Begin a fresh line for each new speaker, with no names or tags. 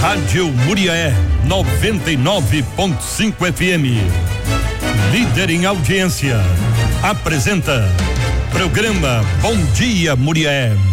Rádio Muriaé 99.5 FM. Líder em audiência. Apresenta programa Bom Dia Muriaé.